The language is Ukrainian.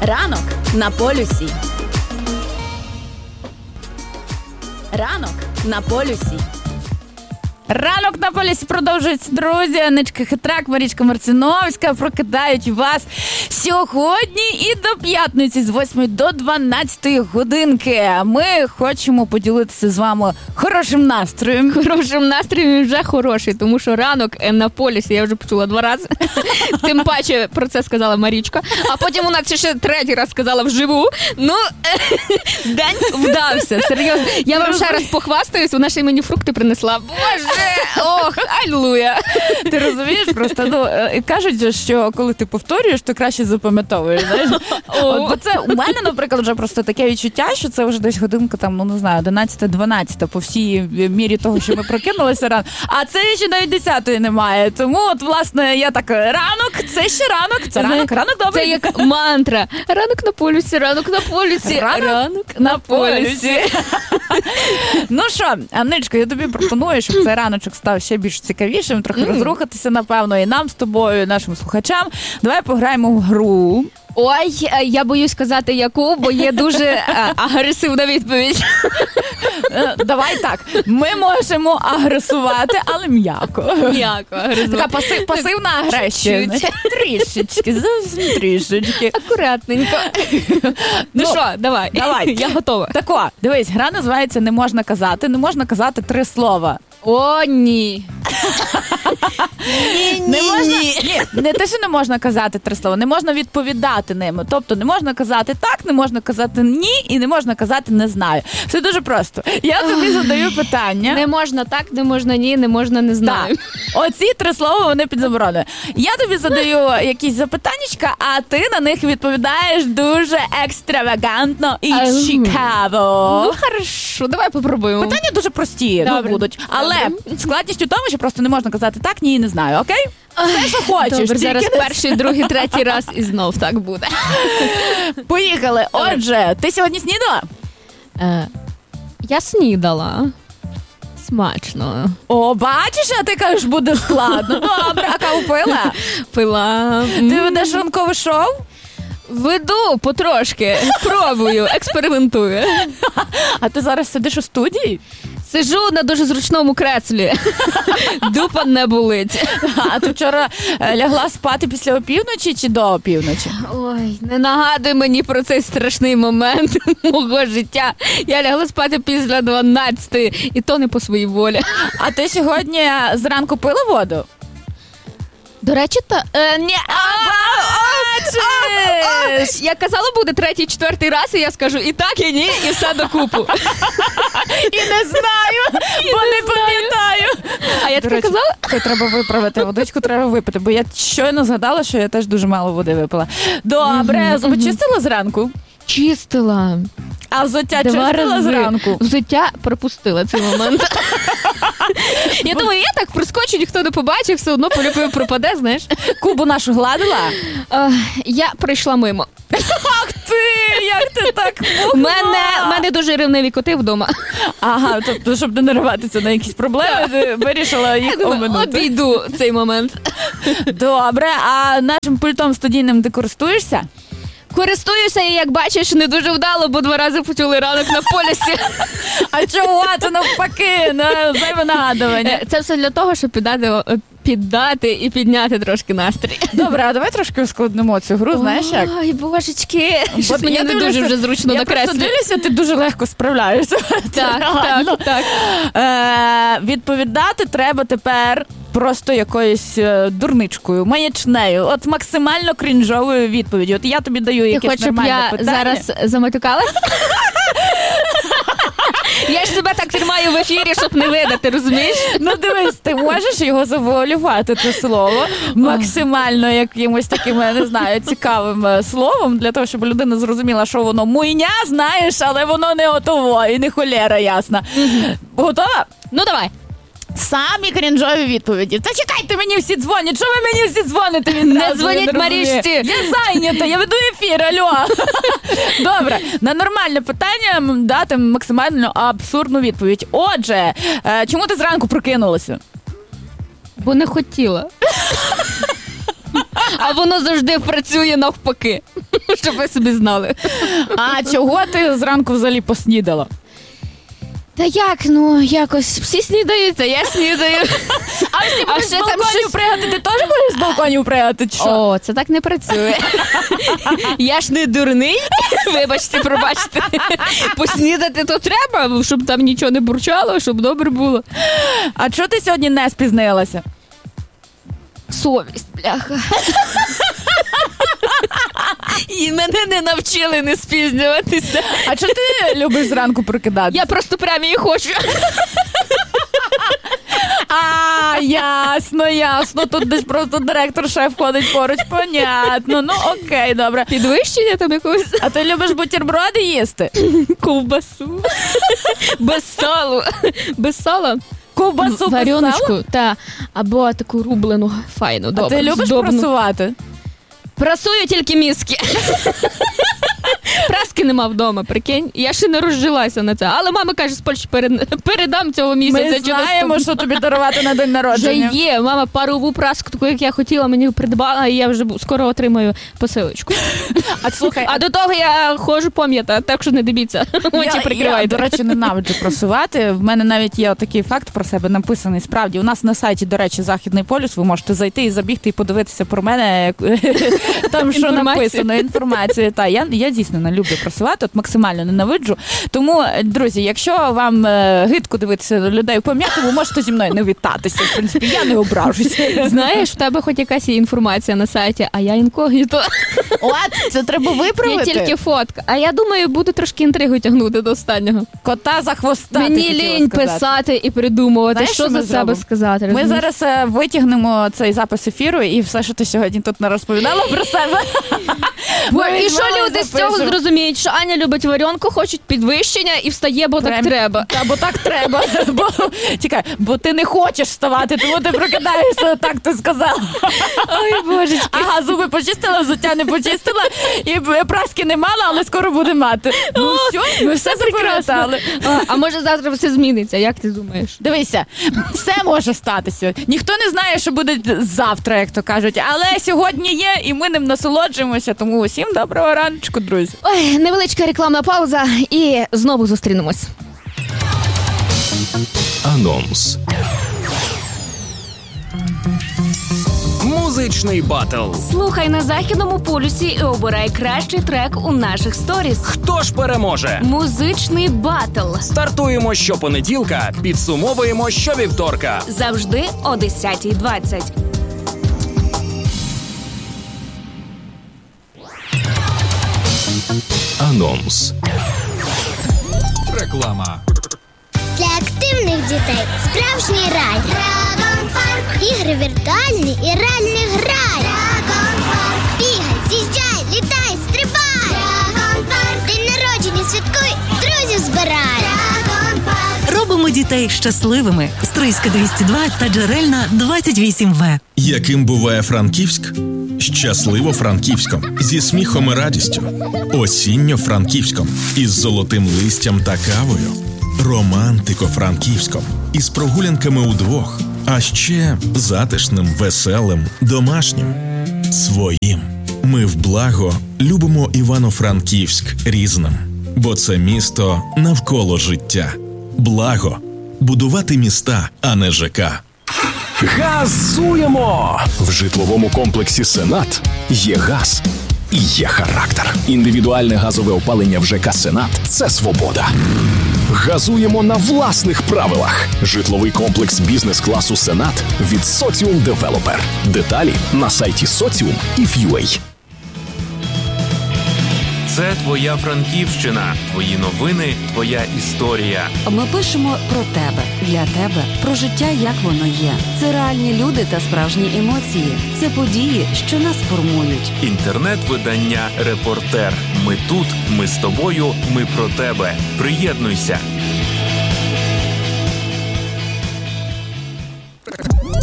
Ранок на полюсі. Ранок на полюсі. Ранок на полюсі продовжується, друзі. Анечка Хитрак, Марічка Марциновська прокидають вас сьогодні і до п'ятниці з 8 до 12 годинки. Ми хочемо поділитися з вами хорошим настроєм. Хорошим настроєм вже хороший, тому що ранок на полюсі я вже почула 2 рази. Тим паче про це сказала Марічка. А потім вона це ще 3-й раз сказала вживу. Ну, день вдався, серйозно. Я вам ще раз похвастаюсь, вона ще й мені фрукти принесла. Боже! Ох, алілуя! Ти розумієш, просто, кажуть, що коли ти повторюєш, то краще запам'ятовуєш, знаєш? Бо це у мене, наприклад, вже просто таке відчуття, що це вже десь годинка, там, ну, не знаю, 11-12 по всій мірі того, що ми прокинулися рано. А це ще навіть 10-ї немає. Тому, от, власне, я так, ранок, це ще ранок, це ранок добрий. Це як мантра. Ранок на полюсі, ранок на полюсі, ранок на полюсі. Ну що, Анничко, я тобі пропоную, щоб цей раночок став ще більш цікавішим, трохи розрухатися, напевно, і нам з тобою, і нашим слухачам. Давай пограємо в гру. Ой, я боюсь сказати яку, бо є дуже агресивна відповідь. Давай так, ми можемо агресувати, але м'яко. М'яко агресувати. Така пасивна агресія. Трішечки, зовсім трішечки. Акуратненько. Ну що, давай. Я готова. Тако, дивись, гра називається «Не можна казати». Не можна казати 3 слова. О, ні. Ні, не те, що не можна казати 3 слова, не можна відповідати ними. Тобто не можна казати так, не можна казати ні і не можна казати не знаю. Все дуже просто. Я тобі задаю питання. Не можна так, не можна ні, не можна не знаю. Так. Оці 3 слова, вони під забороною. Я тобі задаю якісь запитаннячка, а ти на них відповідаєш дуже екстравагантно і цікаво. Ну, хорошо, давай попробуємо. Питання дуже прості будуть. Але складність у тому, що просто не можна казати так, ні, не знаю, окей? Все, що хочеш. Добре, зараз перший, другий, третій раз і знов так буде. Поїхали. Отже, ти сьогодні снідала? Я снідала. Смачно. О, бачиш, а ти кажеш, буде складно. Добре, а каву пила? Пила. Ти ведеш ранкове шоу? Веду потрошки, пробую, експериментую. А ти зараз сидиш у студії? Сижу на дуже зручному креслі. Дупа не болить. А ти вчора лягла спати після опівночі чи до опівночі? Ой, не нагадуй мені про цей страшний момент мого життя. Я лягла спати після 12-ї, і то не по своїй волі. А ти сьогодні зранку пила воду? До речі, ні. Я казала, буде 3-й, 4-й раз, і я скажу і так, і ні, і все докупу. І не знаю, бо не пам'ятаю. А я таке казала? Це треба виправити, водичку треба випити, бо я щойно згадала, що я теж дуже мало води випила. Добре, зуби чистила зранку? Чистила. А взуття чистила зранку? Взуття пропустила цей момент. Я думаю, я так проскочу, ніхто не побачив, все одно полюбив пропаде, знаєш. Кубу нашу гладила? Я прийшла мимо. Ах ти, як ти так У мене дуже ревниві коти вдома. Ага, тобто, щоб не нариватися на якісь проблеми, ти вирішила їх оминути. Обійду цей момент. Добре, а нашим пультом студійним ти користуєшся? Користуюся і, як бачиш, не дуже вдало, бо 2 рази почули ранок на полюсі. А чого? Це навпаки, зайве нагадування. Це все для того, щоб піддати і підняти трошки настрій. Добре, а давай трошки ускладнимо цю гру, знаєш як? Ой, божечки, щось мені не дуже вже зручно на креслі. Я просто дивлюся, ти дуже легко справляєшся. Так. Відповідати треба тепер просто якоюсь дурничкою, маячнею, от максимально крінжовою відповіддю. От я тобі даю якесь нормальне питання. Ти хочеш, щоб я зараз заматюкалась? Я ж себе так тримаю в ефірі, щоб не видати, розумієш? Ну дивись, ти можеш його завуалювати, це слово, максимально якимось таким, я не знаю, цікавим словом, для того, щоб людина зрозуміла, що воно муйня, знаєш, але воно не отово і не холєра ясна. Готова? Ну давай. Самі крінжові відповіді. Та чекайте, мені всі дзвонять. Що ви мені всі дзвоните? Не дзвоніть Марічці. Я зайнята, я веду ефір, алло. Добре, на нормальне питання дати максимально абсурдну відповідь. Отже, чому ти зранку прокинулася? Бо не хотіла. А воно завжди працює навпаки, щоб ви собі знали. А чого ти зранку взагалі поснідала? Та як, якось всі снідають, а я снідаю. А всі будуть з балконів пригати, ти теж будеш з балконів пригати, чи що? О, це так не працює. Я ж не дурний, вибачте, пробачте. Поснідати то треба, щоб там нічого не бурчало, щоб добре було. А чого ти сьогодні не спізнилася? Совість, бляха. І мене не навчили не спізнюватися. А чого ти любиш зранку прокидатися? Я просто прямо її хочу. А, ясно. Тут десь просто директор-шеф ходить поруч, понятно. Ну, окей, добре. Підвищення там якогось. А ти любиш бутерброди їсти? Ковбасу. Без салу. Без сала. Ковбасу вареночку, та або таку рублену, файну, добре. А ти любиш прасувати? Прасую тільки мізки. Праски нема вдома, прикинь. Я ще не розжилася на це. Але мама каже, з Польщі передам цього місяця. Ми знаємо, що тобі дарувати на день народження. Вже є. Мама парову праску, таку, як я хотіла, мені придбала, і я вже скоро отримаю посилочку. А слухай, а до того я ходжу пом'ята, так що не дивіться. Очі прикривайте. Я, до речі, ненавиджу прасувати. В мене навіть є такий факт про себе написаний. Справді, у нас на сайті, до речі, Західний полюс, ви можете зайти і забігти і подивитися про мене, там що написано, інформацію. Та, я дійсно не люблю прасувати, от максимально ненавиджу. Тому, друзі, якщо вам гидко дивитися людей в пом'яті, ви можете зі мною не вітатися. В принципі, я не ображуся. Знаєш, в тебе хоч якась є інформація на сайті, а я інкогніто. От, це треба виправити. Я тільки фотка. А я думаю, буду трошки інтригу тягнути до останнього. Кота за хвоста. Мені лінь писати і придумувати, знаєш, що за себе сказати. Ми зараз витягнемо цей запис ефіру і все, що ти сьогодні тут не розповідала про себе. І що люди з цього зрозуміють, що Аня любить варіонку, хочуть підвищення і встає, бо так треба. Та, бо так треба. Бо ти не хочеш вставати, тому ти прокидаєшся, так ти сказала. Ой, божечки. Ага, зуби почистила, взуття не почистила, і праски не мала, але скоро буде мати. Ну все, ми все запам'ятали. А може завтра все зміниться, як ти думаєш? Дивися, все може статися. Ніхто не знає, що буде завтра, як то кажуть, але сьогодні є, і ми ним насолоджуємося, тому усім доброго раночку, друзі. Ой, невеличка рекламна пауза і знову зустрінемось. Анонс. Музичний батл. Слухай на Західному полюсі і обирай кращий трек у наших сторіс. Хто ж переможе? Музичний батл. Стартуємо щопонеділка, підсумовуємо щовівторка. Завжди о 10:20. Анонс. Реклама. Для активних дітей справжній рай. Dragon Park. Ігри віртуальні і реальний грай. Dragon Park. Бігай, з'їжджай, літай, стрибай. Dragon Park. День народження святкуй, друзів збирай. Dragon Park. Робимо дітей щасливими. Стрийська 202 та Джерельна 28В. Яким буває Франківськ? Щасливо Франківськом. Зі сміхом і радістю. Осінньо Франківськом. Із золотим листям та кавою. Романтико Франківськом. Із прогулянками удвох. А ще затишним, веселим, домашнім. Своїм. Ми в благо любимо Івано-Франківськ різним. Бо це місто навколо життя. Благо. Будувати міста, а не ЖК. Газуємо! В житловому комплексі «Сенат» є газ і є характер. Індивідуальне газове опалення в ЖК «Сенат» – це свобода. Газуємо на власних правилах. Житловий комплекс бізнес-класу «Сенат» від Socium Developer. Деталі на сайті Socium.if.ua. Це твоя Франківщина, твої новини, твоя історія. Ми пишемо про тебе, для тебе, про життя, як воно є. Це реальні люди та справжні емоції. Це події, що нас формують. Інтернет-видання «Репортер». Ми тут, ми з тобою, ми про тебе. Приєднуйся.